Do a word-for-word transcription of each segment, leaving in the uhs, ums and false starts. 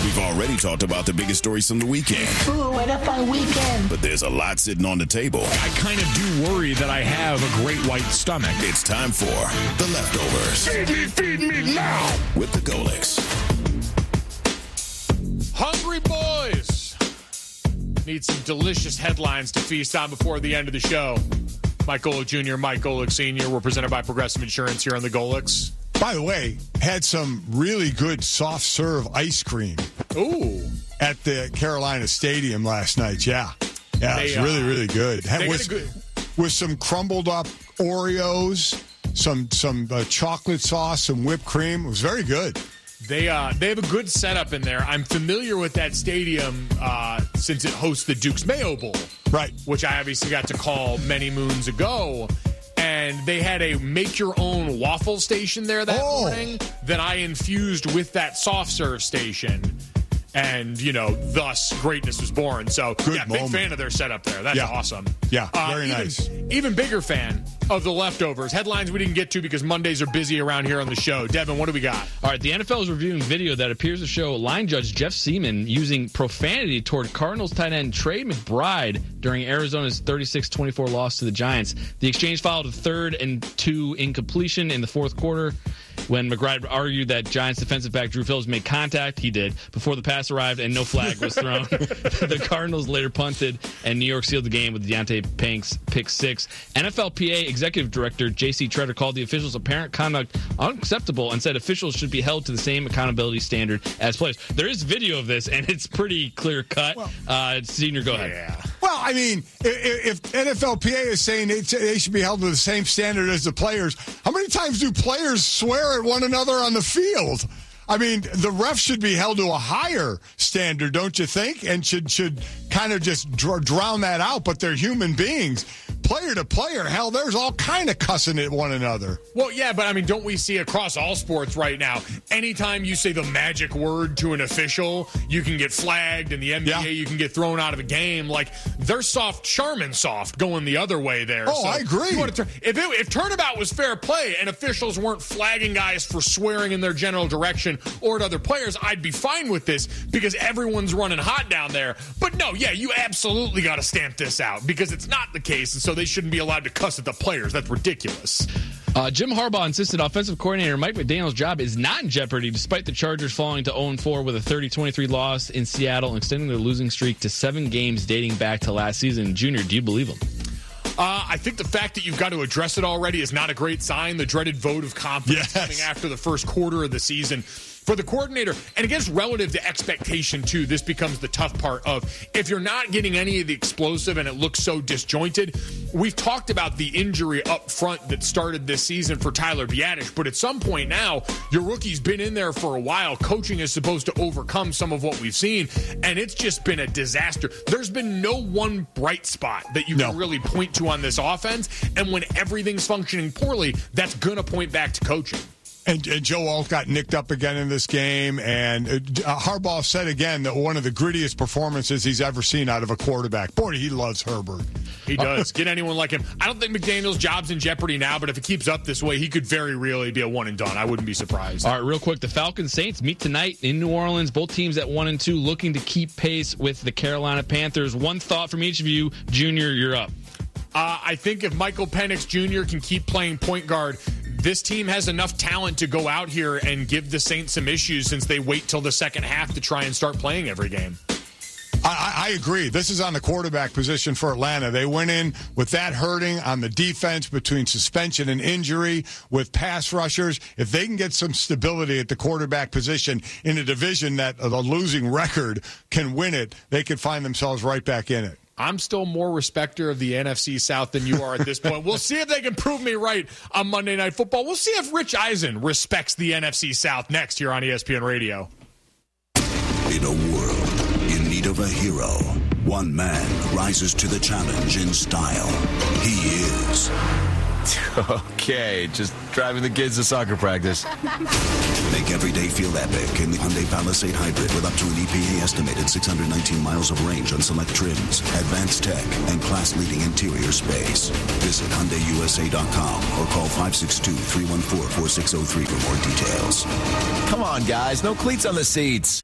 We've already talked about the biggest stories from the weekend. Ooh, what a fun weekend. But there's a lot sitting on the table. I kind of do worry that I have a great white stomach. It's time for The Leftovers. Feed me, feed me now! With the Golics. Hungry boys need some delicious headlines to feast on before the end of the show. Mike Golic Junior, Mike Golic Senior We're presented by Progressive Insurance here on the Golics. By the way, had some really good soft serve ice cream. Ooh. At the Carolina Stadium last night, yeah. Yeah, They, it was really, uh, really good. Had, they with, got a good- with some crumbled up Oreos, some some uh, chocolate sauce, some whipped cream. It was very good. They uh, they have a good setup in there. I'm familiar with that stadium uh, since it hosts the Duke's Mayo Bowl. Right. Which I obviously got to call many moons ago. And they had a make-your-own waffle station there that oh. morning that I infused with that soft serve station. And, you know, thus greatness was born. So, Good yeah, moment. big fan of their setup there. That's Yeah. awesome. Yeah, Uh, very even, nice. Even bigger fan of the Leftovers. Headlines we didn't get to because Mondays are busy around here on the show. Devin, what do we got? All right, the N F L is reviewing video that appears to show line judge Jeff Seaman using profanity toward Cardinals tight end Trey McBride during Arizona's thirty-six twenty-four loss to the Giants. The exchange followed a third and two incompletion in the fourth quarter. When McBride argued that Giants defensive back Drew Phillips made contact, he did, before the pass arrived and no flag was thrown. The Cardinals later punted, and New York sealed the game with Deontay Pink's pick six. N F L P A Executive Director J C Tretter called the officials' apparent conduct unacceptable and said officials should be held to the same accountability standard as players. There is video of this, and it's pretty clear-cut. Well, uh, Senior, go ahead. Yeah. Well, I mean, if, if N F L P A is saying they, they should be held to the same standard as the players, how many times do players swear at one another on the field? I mean, the refs should be held to a higher standard, don't you think? And should should kind of just dr- drown that out, but they're human beings. Player to player, hell, there's all kind of cussing at one another. Well, yeah, but I mean, don't we see across all sports right now, anytime you say the magic word to an official, you can get flagged, and the N B A, Yeah. you can get thrown out of a game. Like, they're soft, Charmin soft going the other way there. Oh, I agree. you wanna tur- if, it, if turnabout was fair play and officials weren't flagging guys for swearing in their general direction or at other players, I'd be fine with this because everyone's running hot down there. But no, yeah, you absolutely got to stamp this out because it's not the case, and so they shouldn't be allowed to cuss at the players. That's ridiculous. Uh, Jim Harbaugh insisted offensive coordinator Mike McDaniel's job is not in jeopardy despite the Chargers falling to oh and four with a thirty twenty-three loss in Seattle and extending their losing streak to seven games dating back to last season. Junior, do you believe him? Uh, I think the fact that you've got to address it already is not a great sign. The dreaded vote of confidence Yes. coming after the first quarter of the season. For the coordinator, and I guess relative to expectation, too, this becomes the tough part of if you're not getting any of the explosive and it looks so disjointed. We've talked about the injury up front that started this season for Tyler Biadasz, but at some point now, your rookie's been in there for a while. Coaching is supposed to overcome some of what we've seen, and it's just been a disaster. There's been no one bright spot that you No. can really point to on this offense, and when everything's functioning poorly, that's going to point back to coaching. And, and Joe Alt got nicked up again in this game, and uh, Harbaugh said again that one of the grittiest performances he's ever seen out of a quarterback. Boy, he loves Herbert. He does. Get anyone like him. I don't think McDaniel's job's in jeopardy now, but if it keeps up this way, he could very really be a one and done. I wouldn't be surprised. All right, real quick. The Falcons Saints meet tonight in New Orleans. Both teams at one and two looking to keep pace with the Carolina Panthers. One thought from each of you. Junior, you're up. Uh, I think if Michael Penix Junior can keep playing point guard, this team has enough talent to go out here and give the Saints some issues since they wait till the second half to try and start playing every game. I, I agree. This is on the quarterback position for Atlanta. They went in with that hurting on the defense between suspension and injury with pass rushers. If they can get some stability at the quarterback position in a division that a losing record can win it, they could find themselves right back in it. I'm still more respecter of the N F C South than you are at this point. We'll see if they can prove me right on Monday Night Football. We'll see if Rich Eisen respects the N F C South next here on E S P N Radio. In a world in need of a hero, one man rises to the challenge in style. He is... Okay, just driving the kids to soccer practice. Make every day feel epic in the Hyundai Palisade Hybrid with up to an E P A estimated six hundred nineteen miles of range on select trims, advanced tech, and class-leading interior space. Visit Hyundai U S A dot com or call five six two, three one four, four six zero three for more details. Come on, guys, no cleats on the seats.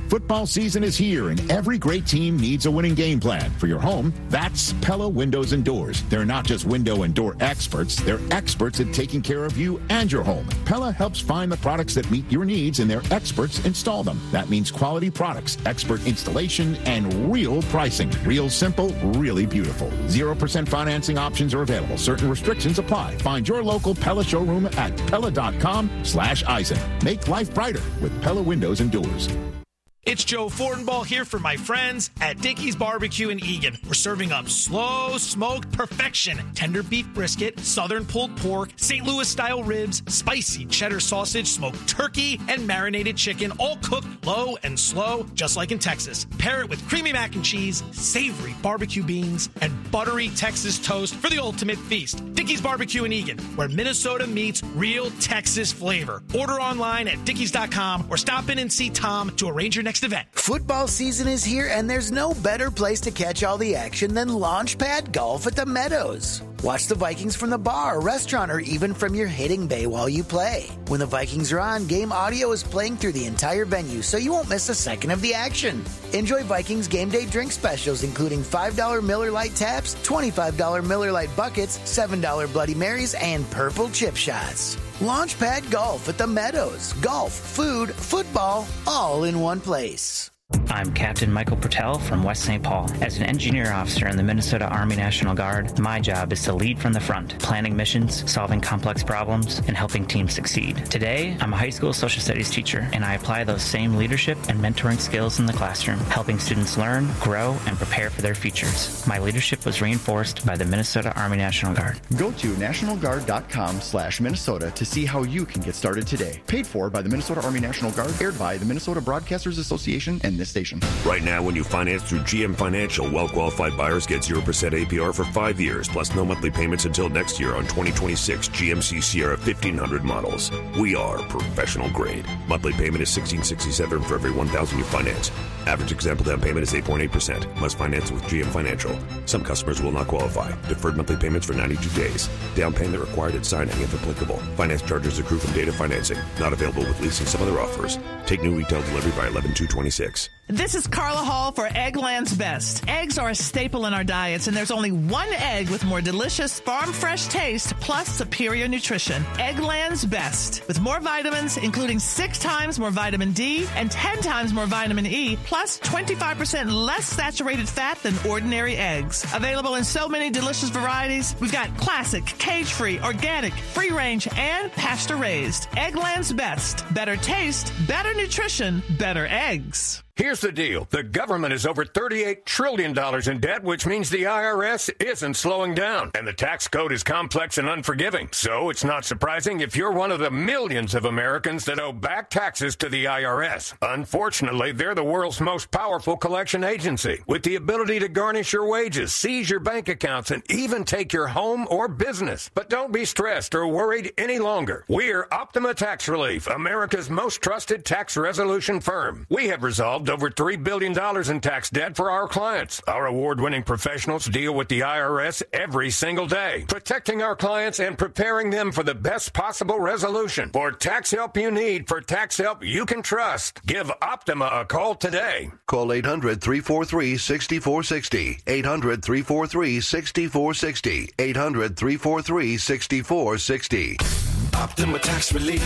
Football season is here, and every great team needs a winning game plan. For your home, that's Pella Windows and Doors. They're not just window and door experts. They're experts at taking care of you and your home. Pella helps find the products that meet your needs, and their experts install them. That means quality products, expert installation, and real pricing. Real simple, really beautiful. zero percent financing options are available. Certain restrictions apply. Find your local Pella showroom at Pella.com slash Eisen. Make life brighter with Pella Windows and Doors. It's Joe Fortenbaugh here for my friends at Dickey's Barbecue in Eagan. We're serving up slow smoked perfection, tender beef brisket, southern pulled pork, Saint Louis style ribs, spicy cheddar sausage, smoked turkey, and marinated chicken, all cooked low and slow, just like in Texas. Pair it with creamy mac and cheese, savory barbecue beans, and buttery Texas toast for the ultimate feast. Dickey's Barbecue in Eagan, where Minnesota meets real Texas flavor. Order online at dickeys dot com or stop in and see Tom to arrange your next event. Football season is here, and there's no better place to catch all the action than Launchpad Golf at the Meadows. Watch the Vikings from the bar, restaurant, or even from your hitting bay while you play. When the Vikings are on, game audio is playing through the entire venue, so you won't miss a second of the action. Enjoy Vikings game day drink specials, including five dollar Miller Lite taps, twenty-five dollar Miller Lite buckets, seven dollar Bloody Marys, and purple chip shots. Launchpad Golf at the Meadows. Golf, food, football, all in one place. I'm Captain Michael Pertell from West Saint Paul. As an engineer officer in the Minnesota Army National Guard, my job is to lead from the front, planning missions, solving complex problems, and helping teams succeed. Today, I'm a high school social studies teacher, and I apply those same leadership and mentoring skills in the classroom, helping students learn, grow, and prepare for their futures. My leadership was reinforced by the Minnesota Army National Guard. Go to national guard dot com slash Minnesota to see how you can get started today. Paid for by the Minnesota Army National Guard, aired by the Minnesota Broadcasters Association and this station. Right now, when you finance through G M Financial, well-qualified buyers get zero percent A P R for five years, plus no monthly payments until next year on twenty twenty-six G M C Sierra fifteen hundred models. We are professional grade. Monthly payment is sixteen sixty-seven for every one thousand you finance. Average example down payment is eight point eight percent. Must finance with G M Financial. Some customers will not qualify. Deferred monthly payments for ninety-two days. Down payment required at signing if applicable. Finance charges accrue from data financing. Not available with lease and some other offers. Take new retail delivery by eleven two twenty-six. This is Carla Hall for Eggland's Best. Eggs are a staple in our diets, and there's only one egg with more delicious farm-fresh taste plus superior nutrition. Eggland's Best. With more vitamins, including six times more vitamin D and ten times more vitamin E, plus twenty-five percent less saturated fat than ordinary eggs. Available in so many delicious varieties. We've got classic, cage-free, organic, free-range, and pasture-raised. Eggland's Best. Better taste, better nutrition, better eggs. Here's the deal. The government is over thirty-eight trillion dollars in debt, which means the I R S isn't slowing down. And the tax code is complex and unforgiving. So it's not surprising if you're one of the millions of Americans that owe back taxes to the I R S. Unfortunately, they're the world's most powerful collection agency, with the ability to garnish your wages, seize your bank accounts, and even take your home or business. But don't be stressed or worried any longer. We're Optima Tax Relief, America's most trusted tax resolution firm. We have resolved over three billion dollars in tax debt for our clients. Our award-winning professionals deal with the I R S every single day, protecting our clients and preparing them for the best possible resolution. For tax help you need, for tax help you can trust, give Optima a call today. Call eight hundred, three four three, six four six zero. eight hundred, three four three, six four six zero. eight hundred, three four three, six four six zero. Optima Tax Relief.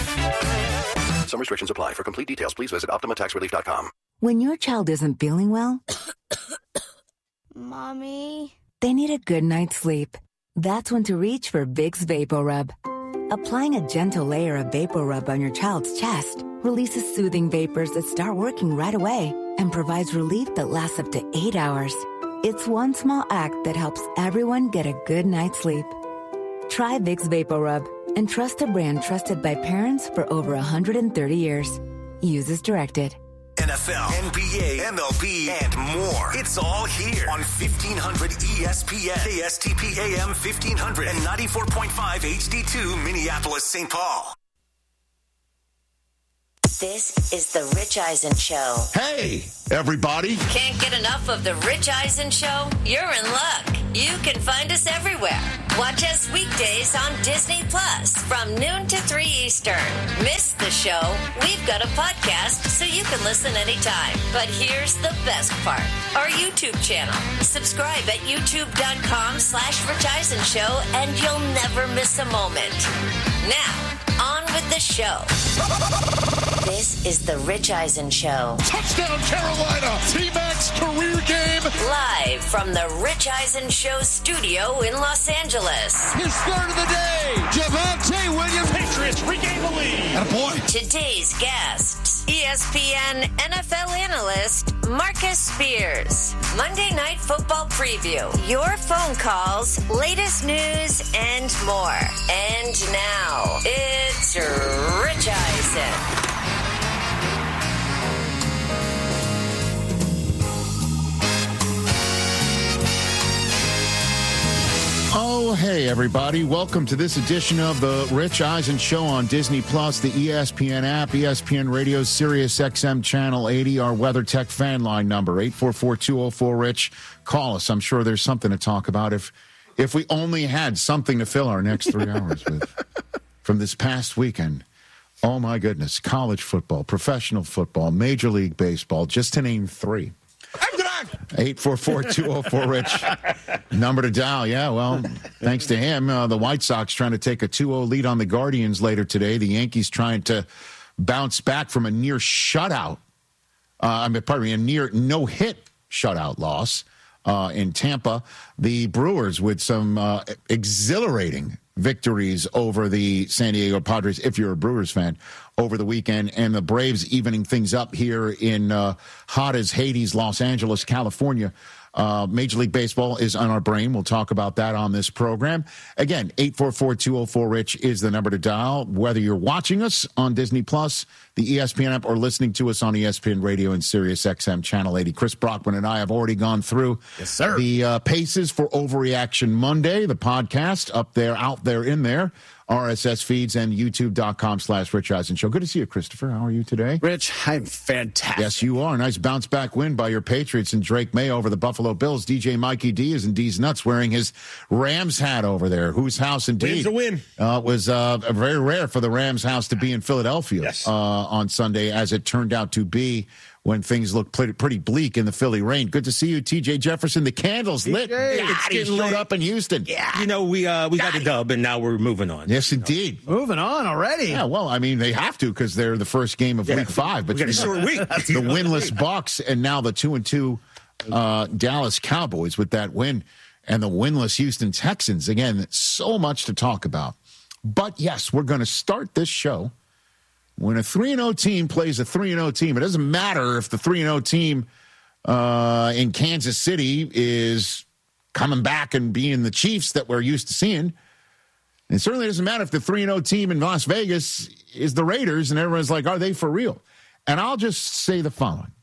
Some restrictions apply. For complete details, please visit optima tax relief dot com. When your child isn't feeling well, Mommy, they need a good night's sleep. That's when to reach for Vicks VapoRub. Applying a gentle layer of VapoRub on your child's chest releases soothing vapors that start working right away and provides relief that lasts up to eight hours. It's one small act that helps everyone get a good night's sleep. Try Vicks VapoRub and trust a brand trusted by parents for over one hundred thirty years. Use as directed. N F L, N B A, M L B, and more. It's all here on fifteen hundred E S P N, K S T P A M fifteen hundred, and ninety-four point five H D two, Minneapolis, Saint Paul. This is the Rich Eisen Show. Hey, everybody. Can't get enough of the Rich Eisen Show? You're in luck. You can find us everywhere. Watch us weekdays on Disney Plus from noon to three Eastern. Miss miss the show, we've got a podcast so you can listen anytime. But here's the best part. Our YouTube channel. Subscribe at youtube.com slash Rich Eisen Show and you'll never miss a moment. Now, on with the show. This is the Rich Eisen Show. Touchdown, Carolina! T-Mac's career game. Live from the Rich Eisen Show studio in Los Angeles. His third of the day. Javonte Williams. Patriots regain the lead. And a point. Today's guests, E S P N N F L analyst Marcus Spears. Monday Night Football preview. Your phone calls, latest news, and more. And now, it's Rich Eisen. Oh, hey, everybody. Welcome to this edition of the Rich Eisen Show on Disney Plus, the E S P N app, E S P N Radio, Sirius X M Channel eighty, our WeatherTech fan line number, eight four four, two oh four, RICH. Call us. I'm sure there's something to talk about if if we only had something to fill our next three hours with. From this past weekend, oh, my goodness, college football, professional football, Major League Baseball, just to name three. eight four four, two oh four, RICH. Number to dial. Yeah, well, thanks to him, uh, the White Sox trying to take a two oh lead on the Guardians later today. The Yankees trying to bounce back from a near shutout. Uh, I mean, pardon me, a near no-hit shutout loss uh, in Tampa. The Brewers with some uh, exhilarating victories over the San Diego Padres, if you're a Brewers fan, over the weekend, and the Braves evening things up here in uh, hot as Hades, Los Angeles, California. Uh, Major League Baseball is on our brain. We'll talk about that on this program. Again, eight four four, two oh four, RICH is the number to dial. Whether you're watching us on Disney Plus, the E S P N app, or listening to us on E S P N Radio and Sirius X M Channel eighty. Chris Brockman and I have already gone through yes, sir. the uh, paces for Overreaction Monday, the podcast up there, out there, in there. R S S feeds and youtube.com slash Rich Eisen Show. Good to see you, Christopher. How are you today? Rich, I'm fantastic. Yes, you are. Nice bounce back win by your Patriots and Drake May over the Buffalo Bills. D J Mikey D is in D's nuts wearing his Rams hat over there. Whose house indeed? Win's a win. Uh, it was uh, very rare for the Rams house to be in Philadelphia yes. uh, on Sunday, as it turned out to be when things looked pretty, pretty bleak in the Philly rain. Good to see you, T J Jefferson. The candle's lit. Yeah, it's he showed lit. up in Houston. Yeah. You know, we uh, we got, got the dub, and now we're moving on. Yes, indeed. Moving on already. Yeah, well, I mean, they have to because they're the first game of yeah. week five. But we got a short week. The winless Bucks and now the two and two uh, Dallas Cowboys with that win, and the winless Houston Texans. Again, so much to talk about. But yes, we're going to start this show. When a three and oh team plays a three and oh team, it doesn't matter if the three and oh team uh, in Kansas City is coming back and being the Chiefs that we're used to seeing. It certainly doesn't matter if the three and oh team in Las Vegas is the Raiders, and everyone's like, are they for real? And I'll just say the following.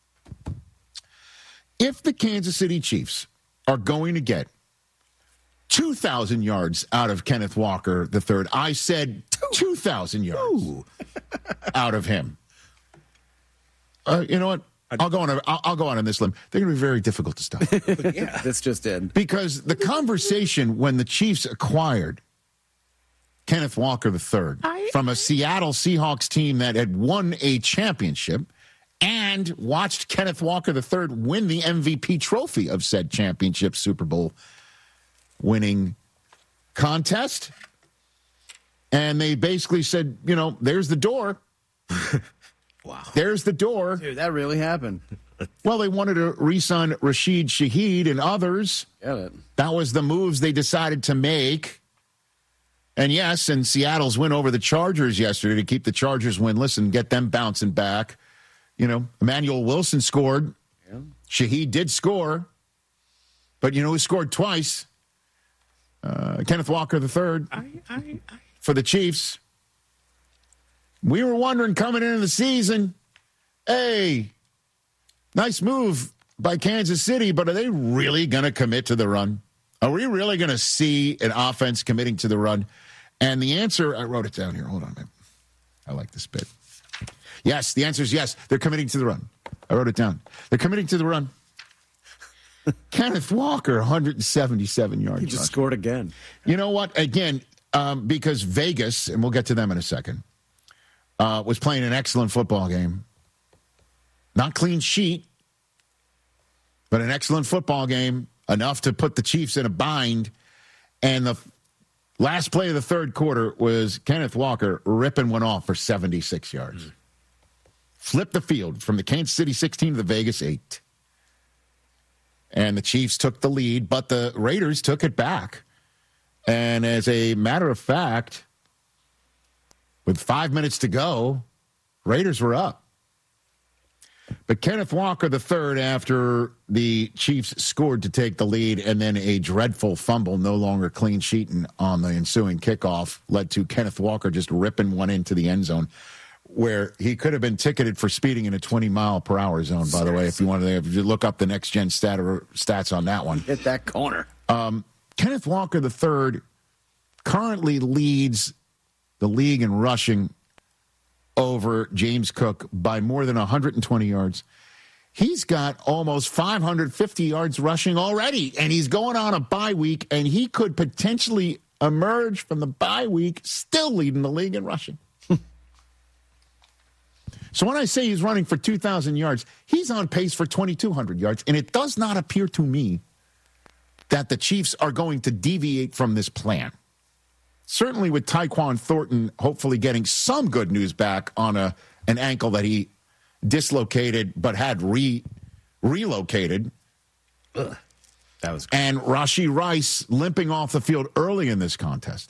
If the Kansas City Chiefs are going to get two thousand yards out of Kenneth Walker the third, I said two thousand yards out of him. Uh, you know what? I'll go on. A, I'll, I'll go on on this limb. They're going to be very difficult to stop. Yeah, that's just it. Because the conversation when the Chiefs acquired Kenneth Walker the third from a Seattle Seahawks team that had won a championship and watched Kenneth Walker the third win the M V P trophy of said championship Super Bowl winning contest. And they basically said, you know, there's the door. Wow. There's the door. Dude, that really happened. Well, they wanted to re-sign Rashid Shaheed and others. Yeah, that was the moves they decided to make. And yes, and Seattle's win over the Chargers yesterday to keep the Chargers winless and get them bouncing back. You know, Emmanuel Wilson scored. Yeah. Shaheed did score. But you know who scored twice? Uh, Kenneth Walker the third I, I, I. for the Chiefs. We were wondering coming into the season, hey, nice move by Kansas City, but are they really going to commit to the run? Are we really going to see an offense committing to the run? And the answer, I wrote it down here. Hold on a minute. I like this bit. Yes, the answer is yes. They're committing to the run. I wrote it down. They're committing to the run. Kenneth Walker, one hundred seventy-seven yards. He just rushing. Scored again. You know what? Again, um, because Vegas, and we'll get to them in a second, uh, was playing an excellent football game. Not clean sheet, but an excellent football game, enough to put the Chiefs in a bind. And the last play of the third quarter was Kenneth Walker ripping one off for seventy-six yards. Mm-hmm. Flipped the field from the Kansas City sixteen to the Vegas eight. And the Chiefs took the lead, but the Raiders took it back. And as a matter of fact, with five minutes to go, Raiders were up. But Kenneth Walker the third, after the Chiefs scored to take the lead, and then a dreadful fumble, no longer clean sheeting on the ensuing kickoff, led to Kenneth Walker just ripping one into the end zone, where he could have been ticketed for speeding in a twenty mile per hour zone, by the way, if you wanted to if you look up the next gen stat or stats on that one. Hit that corner. Um, Kenneth Walker the third currently leads the league in rushing over James Cook by more than one hundred twenty yards. He's got almost five hundred fifty yards rushing already, and he's going on a bye week, and he could potentially emerge from the bye week still leading the league in rushing. So when I say he's running for two thousand yards, he's on pace for twenty-two hundred yards, and it does not appear to me that the Chiefs are going to deviate from this plan. Certainly with Tyquan Thornton hopefully getting some good news back on a an ankle that he dislocated but had re relocated. Ugh, that was good. And Rashee Rice limping off the field early in this contest.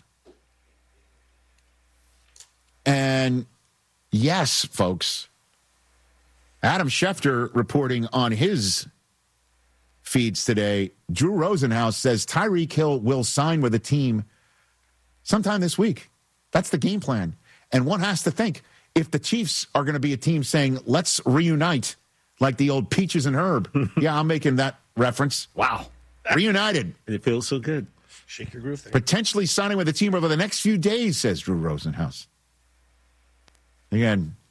And yes, folks, Adam Schefter reporting on his feeds today, Drew Rosenhaus says Tyreek Hill will sign with a team sometime this week. That's the game plan. And one has to think, if the Chiefs are going to be a team saying, let's reunite like the old Peaches and Herb. Yeah, I'm making that reference. Wow. Reunited. It feels so good. Shake your groove there. Potentially signing with the team over the next few days, says Drew Rosenhaus. Again,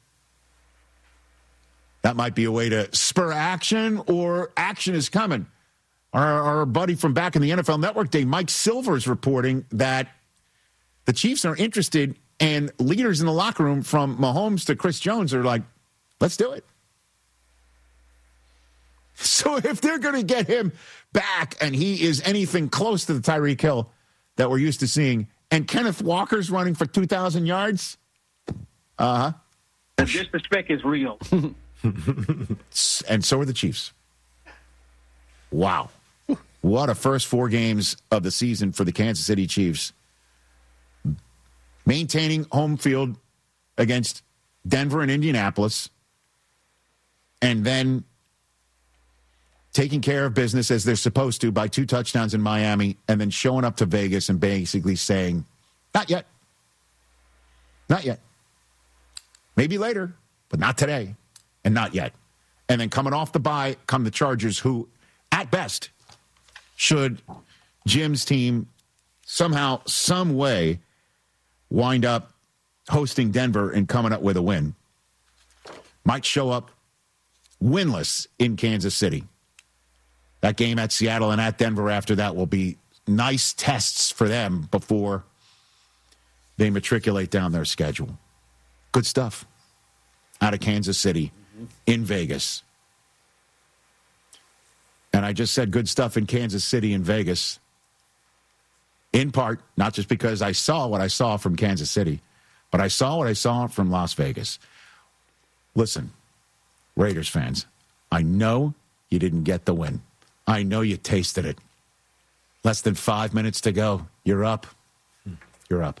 that might be a way to spur action, or action is coming. Our, our buddy from back in the N F L Network day, Mike Silver, is reporting that the Chiefs are interested, and leaders in the locker room from Mahomes to Chris Jones are like, let's do it. So if they're going to get him back and he is anything close to the Tyreek Hill that we're used to seeing, and Kenneth Walker's running for two thousand yards, uh-huh. The disrespect is real. And so are the Chiefs. Wow. What a first four games of the season for the Kansas City Chiefs. Maintaining home field against Denver and Indianapolis, and then taking care of business as they're supposed to by two touchdowns in Miami, and then showing up to Vegas and basically saying, not yet. Not yet. Maybe later, but not today, and not yet. And then coming off the bye come the Chargers, who, at best, should Jim's team somehow, some way, wind up hosting Denver and coming up with a win, might show up winless in Kansas City. That game at Seattle and at Denver after that will be nice tests for them before they matriculate down their schedule. Good stuff out of Kansas City in Vegas. And I just said good stuff in Kansas City in Vegas, in part, not just because I saw what I saw from Kansas City, but I saw what I saw from Las Vegas. Listen, Raiders fans, I know you didn't get the win. I know you tasted it. Less than five minutes to go. You're up. You're up.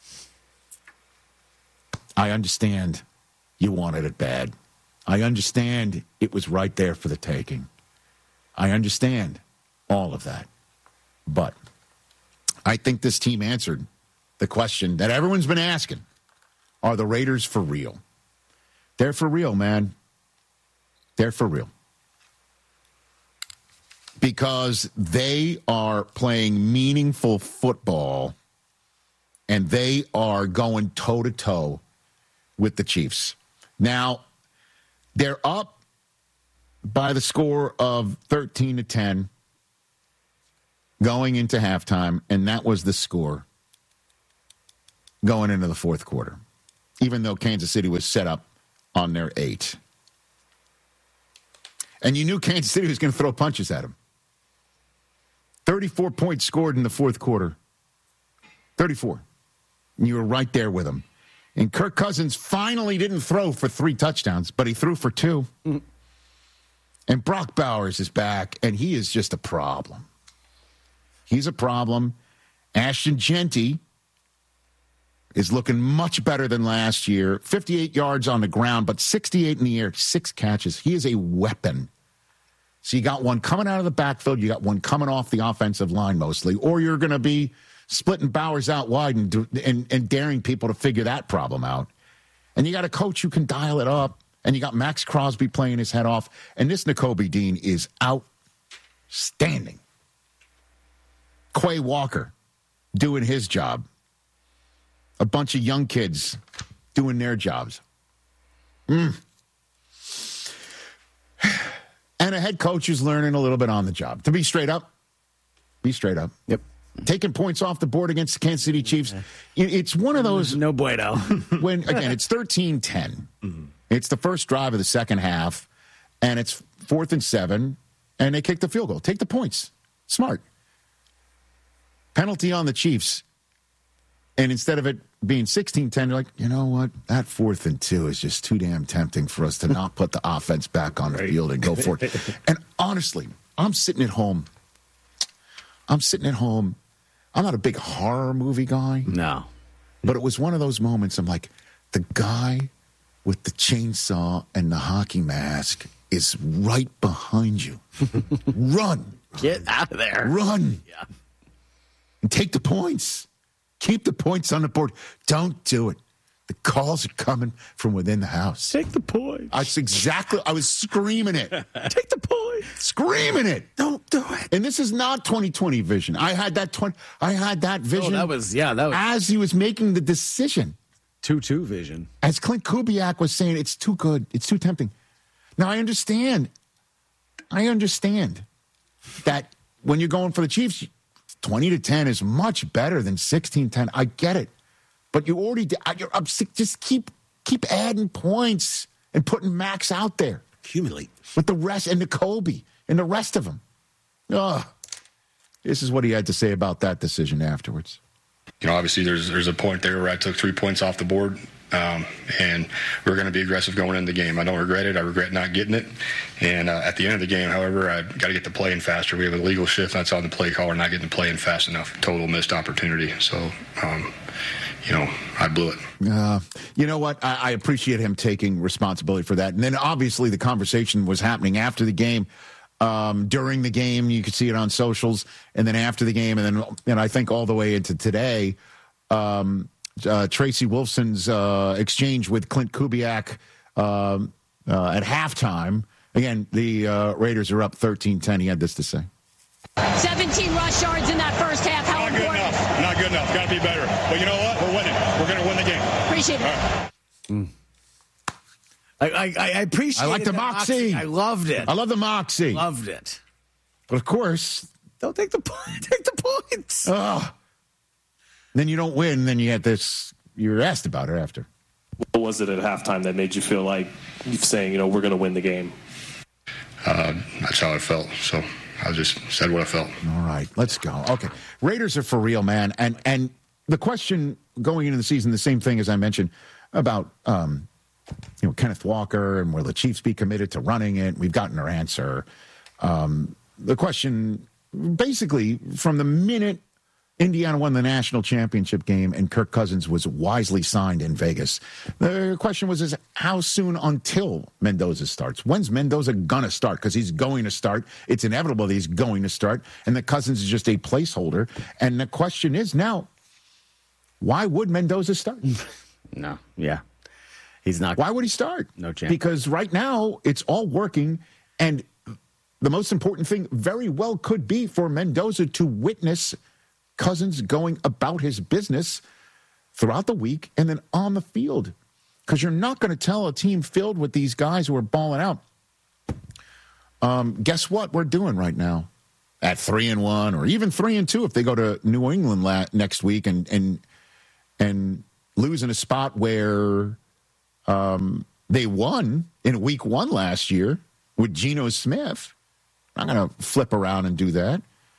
I understand you wanted it bad. I understand it was right there for the taking. I understand all of that. But I think this team answered the question that everyone's been asking. Are the Raiders for real? They're for real, man. They're for real. Because they are playing meaningful football, and they are going toe-to-toe with the Chiefs. Now, they're up by the score of thirteen to ten going into halftime, and that was the score going into the fourth quarter. even though Kansas City was set up on their eight. And you knew Kansas City was going to throw punches at him. thirty-four points scored in the fourth quarter. thirty-four. And you were right there with him. And Kirk Cousins finally didn't throw for three touchdowns, but he threw for two. Mm. And Brock Bowers is back, and he is just a problem. He's a problem. Ashton Genty is looking much better than last year. fifty-eight yards on the ground, but sixty-eight in the air, six catches. He is a weapon. So you got one coming out of the backfield. You got one coming off the offensive line mostly. Or you're going to be splitting Bowers out wide and, and, and daring people to figure that problem out. And you got a coach who can dial it up. And you got Max Crosby playing his head off. And this Nakobe Dean is outstanding. Quay Walker doing his job. A bunch of young kids doing their jobs. Mm. And a head coach who's learning a little bit on the job. To be straight up, be straight up. Yep. Taking points off the board against the Kansas City Chiefs. It's one of those. No bueno. when Again, it's thirteen ten. Mm-hmm. It's the first drive of the second half, and it's fourth and seven, and they kick the field goal. Take the points. Smart. Penalty on the Chiefs. And instead of it being sixteen ten, you're like, you know what? That fourth and two is just too damn tempting for us to not put the offense back on the right. field and go for it. And honestly, I'm sitting at home. I'm sitting at home. I'm not a big horror movie guy. No. But it was one of those moments I'm like, the guy with the chainsaw and the hockey mask is right behind you. Run. Get out of there. Run. Yeah. And take the points. Keep the points on the board. Don't do it. The calls are coming from within the house. Take the points. That's exactly. I was screaming it. Take the points. Screaming it. Don't do it. And this is not twenty twenty vision. I had that twenty. I had that vision. Oh, that was yeah. That was as he was making the decision. two two vision. As Clint Kubiak was saying, it's too good. It's too tempting. Now I understand. I understand that when you're going for the Chiefs, twenty to ten is much better than sixteen ten. I get it. But you already did. You're up, just keep keep adding points and putting Max out there. Accumulate. With the rest, and the Kobe, and the rest of them. Oh, this is what he had to say about that decision afterwards. You know, obviously there's there's a point there where I took three points off the board, um, and we're going to be aggressive going into the game. I don't regret it. I regret not getting it. And uh, at the end of the game, however, I got to get the play in faster. We have a legal shift. That's on the play caller, not getting the play in fast enough. Total missed opportunity. So, um, you know, I blew it. Uh, you know what? I, I appreciate him taking responsibility for that. And then obviously the conversation was happening after the game. Um, during the game, you could see it on socials, and then after the game, and then and I think all the way into today, um, uh, Tracy Wolfson's uh, exchange with Clint Kubiak um, uh, at halftime. Again, the uh, Raiders are up thirteen ten. He had this to say. seventeen rush yards in that first half. How Not good important? enough. Not good enough. Got to be better. But you know what? We're winning. We're going to win the game. Appreciate it. Right. Mm. I, I, I appreciate I like the moxie. moxie. I loved it. I love the moxie. Loved it. But of course, don't take the take the points. Oh. Then you don't win. Then you get this. You're asked about it after. What was it at halftime that made you feel like you're saying, you know, we're going to win the game? Uh, that's how I felt. So I just said what I felt. All right, let's go. Okay, Raiders are for real, man. And and the question going into the season, the same thing as I mentioned about. Um, You know, Kenneth Walker, and will the Chiefs be committed to running it? We've gotten our answer. Um, the question, basically, from the minute Indiana won the national championship game and Kirk Cousins was wisely signed in Vegas, the question was, is how soon until Mendoza starts? When's Mendoza going to start? Because he's going to start. It's inevitable that he's going to start, and that Cousins is just a placeholder. And the question is now, why would Mendoza start? No, yeah. He's not. Why would he start? No chance. Because right now it's all working, and the most important thing very well could be for Mendoza to witness Cousins going about his business throughout the week and then on the field. Because you're not going to tell a team filled with these guys who are balling out, um, guess what we're doing right now at three and one, or even three and two if they go to New England la- next week and and and lose in a spot where um, they won in week one last year with Geno Smith. I'm not going to flip around and do that.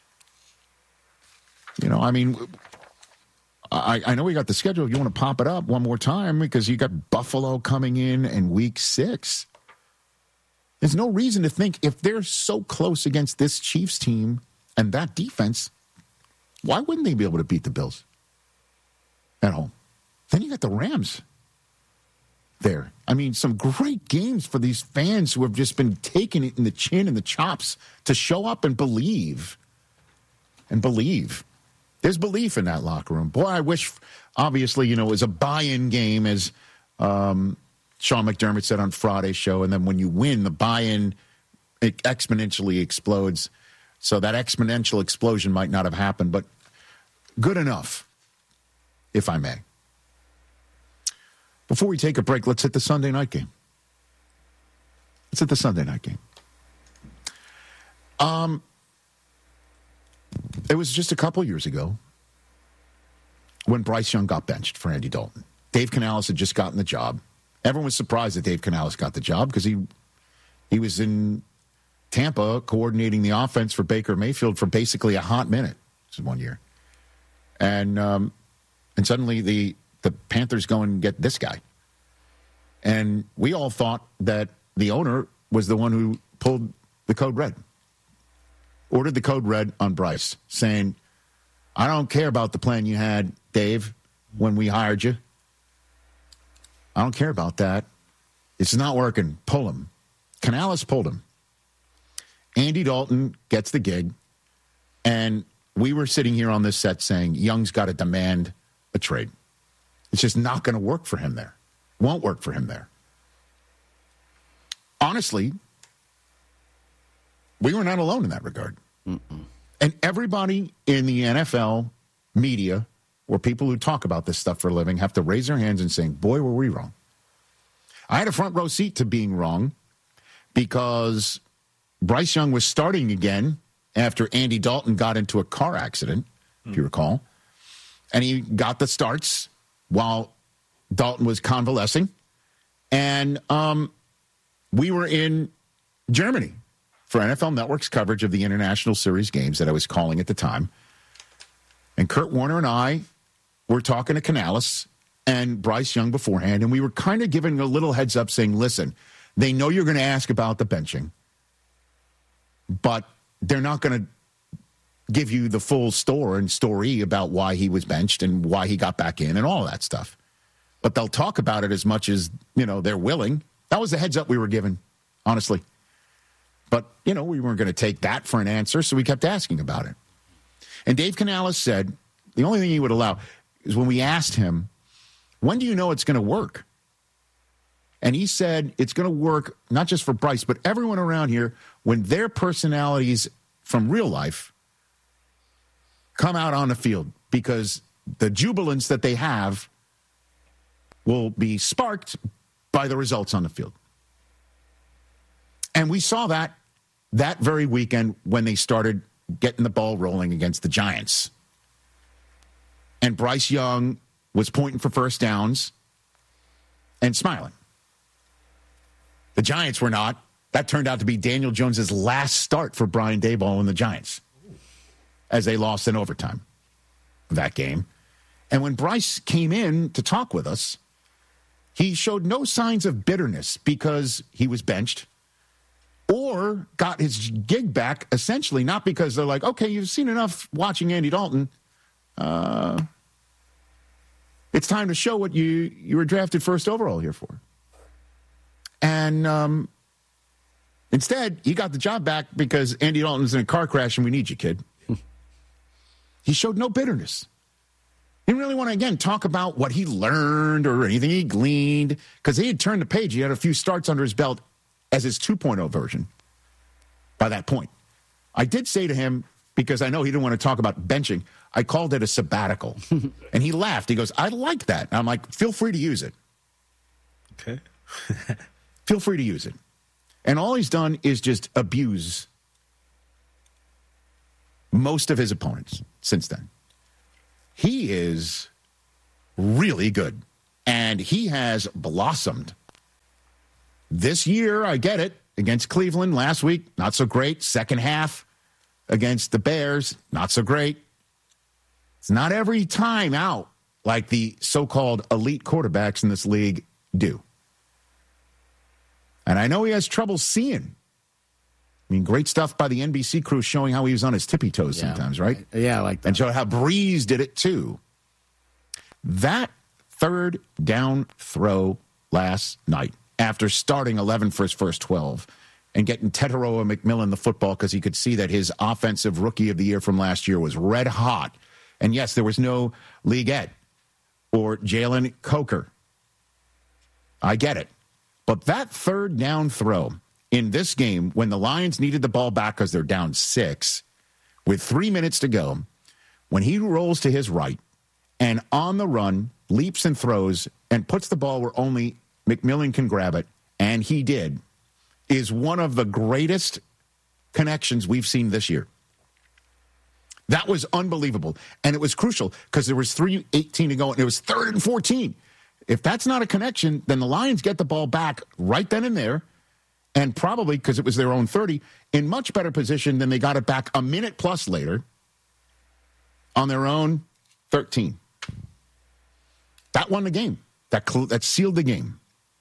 You know, I mean, I, I know we got the schedule. You want to pop it up one more time because you got Buffalo coming in in week six. There's no reason to think if they're so close against this Chiefs team and that defense, why wouldn't they be able to beat the Bills at home? Then you got the Rams there. I mean, some great games for these fans who have just been taking it in the chin and the chops to show up and believe. And believe. There's belief in that locker room. Boy, I wish, obviously, you know, it was a buy-in game, as um, Sean McDermott said on Friday's show, and then when you win, the buy-in it exponentially explodes. So that exponential explosion might not have happened, but good enough, if I may. Before we take a break, let's hit the Sunday night game. Let's hit the Sunday night game. Um, it was just a couple years ago when Bryce Young got benched for Andy Dalton. Dave Canales had just gotten the job. Everyone was surprised that Dave Canales got the job because he he was in Tampa coordinating the offense for Baker Mayfield for basically a hot minute. This is one year. And um, and suddenly the, the Panthers go and get this guy. And we all thought that the owner was the one who pulled the code red. Ordered the code red on Bryce, saying, I don't care about the plan you had, Dave, when we hired you. I don't care about that. It's not working. Pull him. Canales pulled him. Andy Dalton gets the gig, and we were sitting here on this set saying, Young's got to demand a trade. It's just not going to work for him there. Won't work for him there. Honestly, we were not alone in that regard. Mm-mm. And everybody in the N F L media or people who talk about this stuff for a living have to raise their hands and saying, boy, were we wrong. I had a front row seat to being wrong because Bryce Young was starting again after Andy Dalton got into a car accident, mm. if you recall. And he got the starts while Dalton was convalescing. And um, we were in Germany for N F L Network's coverage of the International Series games that I was calling at the time. And Kurt Warner and I were talking to Canales and Bryce Young beforehand, and we were kind of giving a little heads up saying, listen, they know you're going to ask about the benching, but they're not going to give you the full story and story about why he was benched and why he got back in and all of that stuff. But they'll talk about it as much as, you know, they're willing. That was the heads up we were given, honestly. But, you know, we weren't going to take that for an answer, so we kept asking about it. And Dave Canales said the only thing he would allow is when we asked him, when do you know it's going to work? And he said it's going to work not just for Bryce, but everyone around here when their personalities from real life come out on the field, because the jubilance that they have will be sparked by the results on the field. And we saw that that very weekend when they started getting the ball rolling against the Giants. And Bryce Young was pointing for first downs and smiling. The Giants were not. That turned out to be Daniel Jones's last start for Brian Daboll and the Giants as they lost in overtime that game. And when Bryce came in to talk with us, he showed no signs of bitterness because he was benched or got his gig back, essentially, not because they're like, okay, you've seen enough watching Andy Dalton. Uh, it's time to show what you, you were drafted first overall here for. And um, instead, he got the job back because Andy Dalton's in a car crash and we need you, kid. He showed no bitterness. He didn't really want to, again, talk about what he learned or anything he gleaned, because he had turned the page. He had a few starts under his belt as his two point oh version by that point. I did say to him, because I know he didn't want to talk about benching, I called it a sabbatical. And he laughed. He goes, I like that. And I'm like, feel free to use it. Okay. Feel free to use it. And all he's done is just abuse most of his opponents since then. He is really good. And he has blossomed. This year, I get it, against Cleveland last week, not so great. Second half against the Bears, not so great. It's not every time out like the so-called elite quarterbacks in this league do. And I know he has trouble seeing. I mean, great stuff by the N B C crew showing how he was on his tippy toes yeah. sometimes, right? Yeah, I like that. And show how Breeze did it too. That third down throw last night, after starting eleven for his first twelve and getting Tetairoa McMillan the football because he could see that his offensive rookie of the year from last year was red hot. And yes, there was no Leggett or Jalen Coker. I get it. But that third down throw in this game, when the Lions needed the ball back because they're down six, with three minutes to go, when he rolls to his right and on the run, leaps and throws and puts the ball where only McMillan can grab it, and he did, is one of the greatest connections we've seen this year. That was unbelievable, and it was crucial because there was three eighteen to go, and it was third and fourteen. If that's not a connection, then the Lions get the ball back right then and there, and probably, because it was their own thirty, in much better position than they got it back a minute plus later on their own thirteen. That won the game. That, cl- that sealed the game.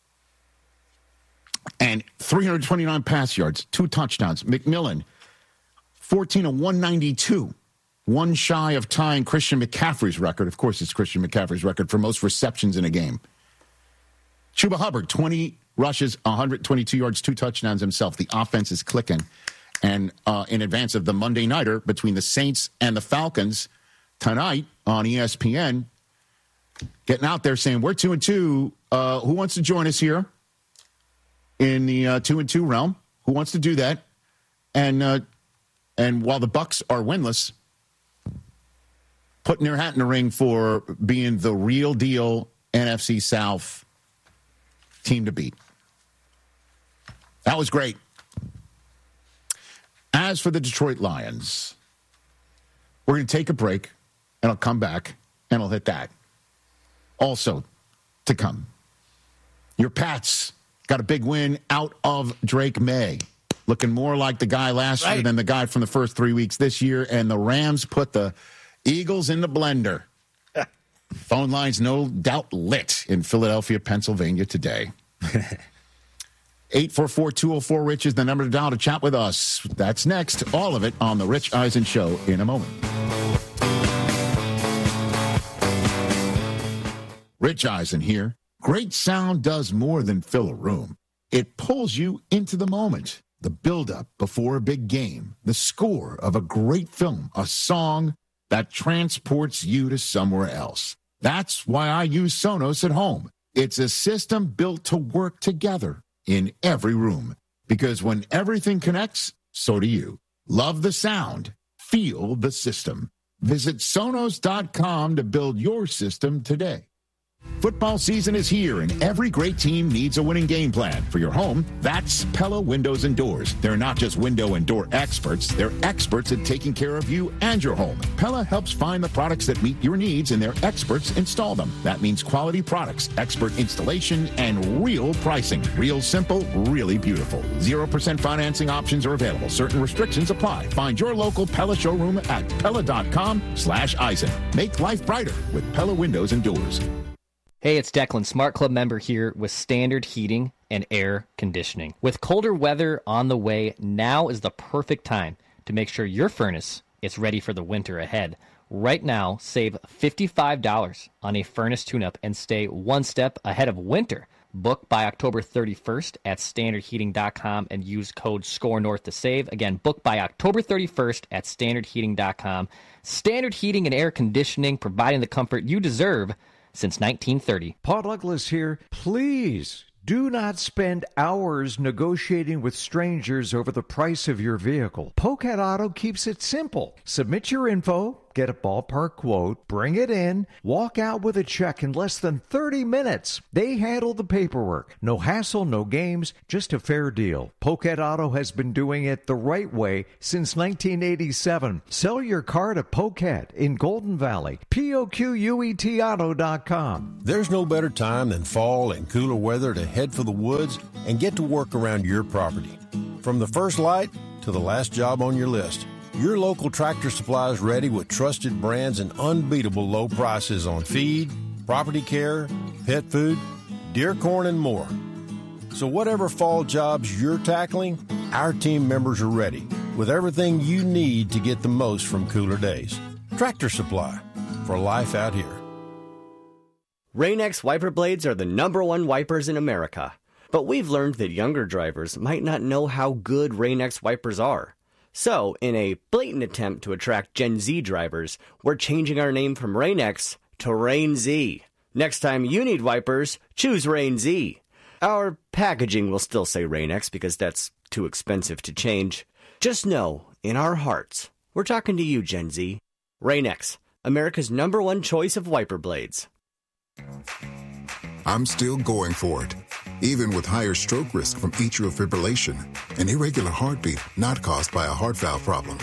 And three hundred twenty-nine pass yards, two touchdowns. McMillan, fourteen of one ninety-two. One shy of tying Christian McCaffrey's record. Of course, it's Christian McCaffrey's record for most receptions in a game. Chuba Hubbard, twenty rushes, one hundred twenty-two yards, two touchdowns himself. The offense is clicking. And uh, in advance of the Monday Nighter between the Saints and the Falcons tonight on E S P N, getting out there saying, we're two and two. Uh, who wants to join us here in the uh, two and two realm? Who wants to do that? And uh, and while the Bucs are winless, putting their hat in the ring for being the real deal N F C South team to beat. That was great. As for the Detroit Lions, we're going to take a break, and I'll come back, and I'll hit that. Also to come, your Pats got a big win out of Drake May. Looking more like the guy last right. year than the guy from the first three weeks this year, and the Rams put the Eagles in the blender. Phone lines no doubt lit in Philadelphia, Pennsylvania today. eight four four, two oh four, RICH is the number to dial to chat with us. That's next. All of it on The Rich Eisen Show in a moment. Rich Eisen here. Great sound does more than fill a room. It pulls you into the moment. The build-up before a big game. The score of a great film. A song that transports you to somewhere else. That's why I use Sonos at home. It's a system built to work together in every room. Because when everything connects, so do you. Love the sound. Feel the system. Visit Sonos dot com to build your system today. Football season is here, and every great team needs a winning game plan. For your home, that's Pella Windows and Doors. They're not just window and door experts. They're experts at taking care of you and your home. Pella helps find the products that meet your needs, and their experts install them. That means quality products, expert installation, and real pricing. Real simple, really beautiful. zero percent financing options are available. Certain restrictions apply. Find your local Pella showroom at Pella dot com slash Eisen. Make life brighter with Pella Windows and Doors. Hey, it's Declan, Smart Club member here with Standard Heating and Air Conditioning. With colder weather on the way, now is the perfect time to make sure your furnace is ready for the winter ahead. Right now, save fifty-five dollars on a furnace tune-up and stay one step ahead of winter. Book by October thirty-first at standard heating dot com and use code SCORENORTH to save. Again, book by October thirty-first at standard heating dot com. Standard Heating and Air Conditioning, providing the comfort you deserve since nineteen thirty. Paul Douglas here. Please do not spend hours negotiating with strangers over the price of your vehicle. Polecat Auto keeps it simple. Submit your info, get a ballpark quote, bring it in, walk out with a check in less than thirty minutes. They handle the paperwork. No hassle, no games, just a fair deal. Poquet Auto has been doing it the right way since nineteen eighty-seven. Sell your car to Poquet in Golden Valley. P O Q U E T auto dot com. There's no better time than fall and cooler weather to head for the woods and get to work around your property. From the first light to the last job on your list, your local Tractor Supply is ready with trusted brands and unbeatable low prices on feed, property care, pet food, deer corn, and more. So whatever fall jobs you're tackling, our team members are ready with everything you need to get the most from cooler days. Tractor Supply, for life out here. Rain-X wiper blades are the number one wipers in America. But we've learned that younger drivers might not know how good Rain-X wipers are. So, in a blatant attempt to attract Gen Z drivers, we're changing our name from Rain-X to Rain-Z. Next time you need wipers, choose Rain-Z. Our packaging will still say Rain-X because that's too expensive to change. Just know, in our hearts, we're talking to you, Gen Z. Rain-X, America's number one choice of wiper blades. I'm still going for it, even with higher stroke risk from atrial fibrillation, an irregular heartbeat not caused by a heart valve problem.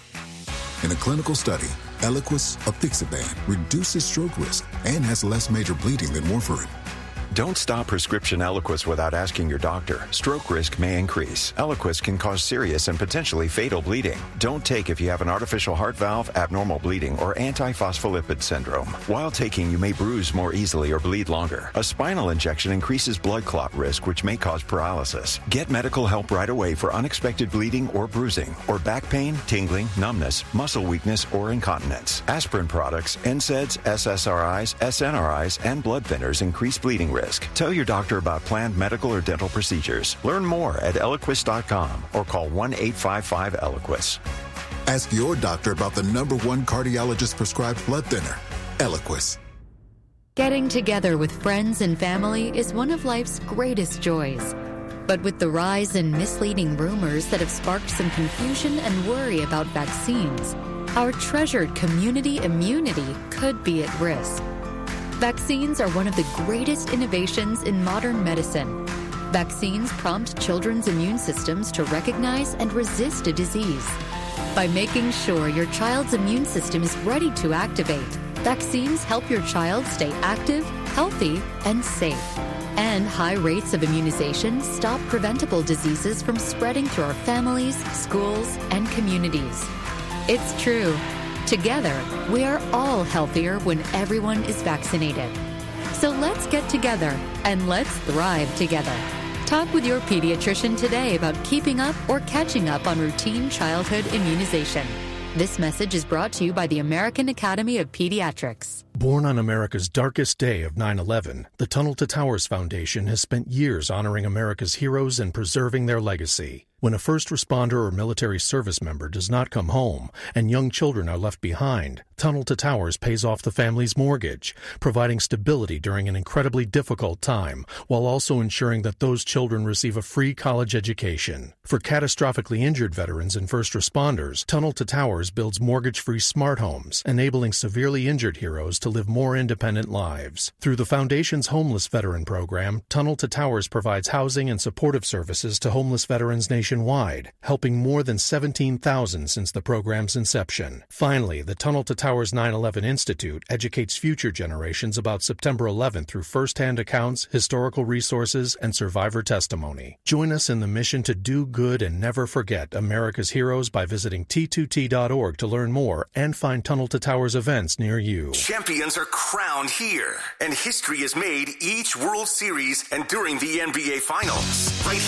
In a clinical study, Eliquis apixaban reduces stroke risk and has less major bleeding than warfarin. Don't stop prescription Eliquis without asking your doctor. Stroke risk may increase. Eliquis can cause serious and potentially fatal bleeding. Don't take if you have an artificial heart valve, abnormal bleeding, or antiphospholipid syndrome. While taking, you may bruise more easily or bleed longer. A spinal injection increases blood clot risk, which may cause paralysis. Get medical help right away for unexpected bleeding or bruising, or back pain, tingling, numbness, muscle weakness, or incontinence. Aspirin products, N SAIDs, S S R Is, S N R Is, and blood thinners increase bleeding risk. Tell your doctor about planned medical or dental procedures. Learn more at Eliquis dot com or call one eight five five Eliquis. Ask your doctor about the number one cardiologist prescribed blood thinner, Eliquis. Getting together with friends and family is one of life's greatest joys. But with the rise in misleading rumors that have sparked some confusion and worry about vaccines, our treasured community immunity could be at risk. Vaccines are one of the greatest innovations in modern medicine. Vaccines prompt children's immune systems to recognize and resist a disease. By making sure your child's immune system is ready to activate, vaccines help your child stay active, healthy, and safe. And high rates of immunization stop preventable diseases from spreading through our families, schools, and communities. It's true. Together, we are all healthier when everyone is vaccinated. So let's get together and let's thrive together. Talk with your pediatrician today about keeping up or catching up on routine childhood immunization. This message is brought to you by the American Academy of Pediatrics. Born on America's darkest day of nine eleven, the Tunnel to Towers Foundation has spent years honoring America's heroes and preserving their legacy. When a first responder or military service member does not come home and young children are left behind, Tunnel to Towers pays off the family's mortgage, providing stability during an incredibly difficult time, while also ensuring that those children receive a free college education. For catastrophically injured veterans and first responders, Tunnel to Towers builds mortgage-free smart homes, enabling severely injured heroes to live more independent lives. Through the Foundation's Homeless Veteran Program, Tunnel to Towers provides housing and supportive services to homeless veterans nationwide. Nationwide, helping more than seventeen thousand since the program's inception. Finally, the Tunnel to Towers nine eleven Institute educates future generations about September eleventh through first-hand accounts, historical resources, and survivor testimony. Join us in the mission to do good and never forget America's heroes by visiting T two T dot org to learn more and find Tunnel to Towers events near you. Champions are crowned here, and history is made each World Series and during the N B A Finals. Right